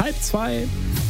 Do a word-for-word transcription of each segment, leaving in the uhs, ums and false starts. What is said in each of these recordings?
Halb zwei.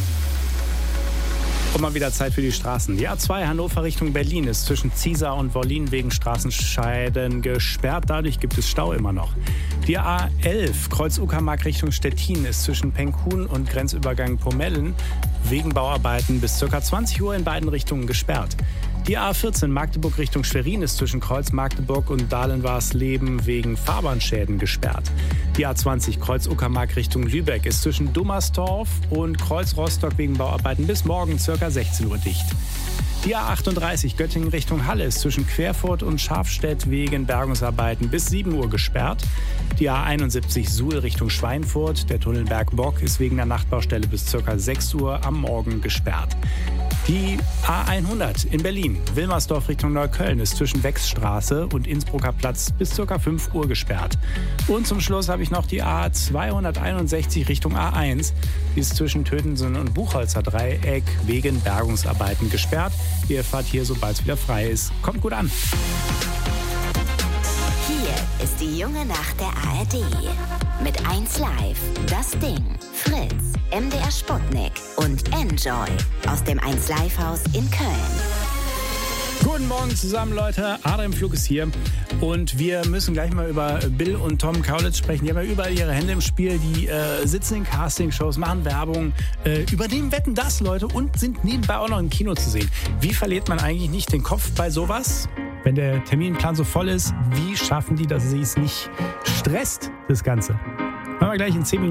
Und mal wieder Zeit für die Straßen. Die A zwei Hannover Richtung Berlin ist zwischen Ziesar und Wollin wegen Straßenscheiden gesperrt. Dadurch gibt es Stau immer noch. Die A elf Kreuz Uckermark Richtung Stettin ist zwischen Penkhuhn und Grenzübergang Pomellen wegen Bauarbeiten bis ca. zwanzig Uhr in beiden Richtungen gesperrt. Die A vierzehn Magdeburg Richtung Schwerin ist zwischen Kreuz Magdeburg und Dahlenwarsleben wegen Fahrbahnschäden gesperrt. Die A zwanzig Kreuz Uckermark Richtung Lübeck ist zwischen Dummersdorf und Kreuz Rostock wegen Bauarbeiten bis morgen ca. sechzehn Uhr dicht. Die A achtunddreißig Göttingen Richtung Halle ist zwischen Querfurt und Schafstedt wegen Bergungsarbeiten bis sieben Uhr gesperrt. Die A einundsiebzig Suhl Richtung Schweinfurt, der Tunnel Bergbock, ist wegen der Nachtbaustelle bis ca. sechs Uhr am Morgen gesperrt. Die A hundert in Berlin, Wilmersdorf Richtung Neukölln, ist zwischen Wechsstraße und Innsbrucker Platz bis ca. fünf Uhr gesperrt. Und zum Schluss habe ich noch die A zweihunderteinundsechzig Richtung A eins, die ist zwischen Tötensen und Buchholzer Dreieck wegen Bergungsarbeiten gesperrt. Ihr fahrt hier, sobald es wieder frei ist. Kommt gut an. Hier ist die junge Nacht der A R D. Mit eins Live, Das Ding, Fritz, M D R Sputnik und Enjoy aus dem eins Live Haus in Köln. Guten Morgen zusammen, Leute. Adrian Flug ist hier und wir müssen gleich mal über Bill und Tom Kaulitz sprechen. Die haben ja überall ihre Hände im Spiel, die äh, sitzen in Castingshows, machen Werbung, äh, übernehmen Wetten, das, Leute, und sind nebenbei auch noch im Kino zu sehen. Wie verliert man eigentlich nicht den Kopf bei sowas? Wenn der Terminplan so voll ist, wie schaffen die, dass sie es nicht stresst, das Ganze? Machen wir gleich in zehn Minuten.